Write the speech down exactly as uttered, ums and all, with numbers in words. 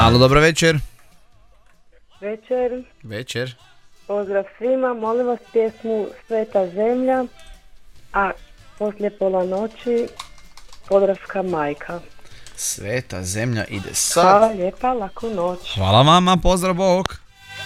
Alo, dobro večer. Večer. Večer. Pozdrav svima, molim vas pjesmu Sveta zemlja, a poslije pola noći Podravska majka. Sveta zemlja ide sad. Hvala lijepa, laku noć. Hvala vama, pozdrav, bok.